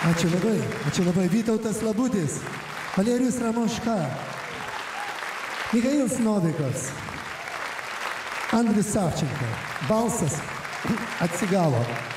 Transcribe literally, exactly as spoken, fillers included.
Ačiū labai, ačiū labai. Vytautas Labutis, Valerijus Ramoška, Michail Novikas, Andrius Savčenko. Balsas atsigavo.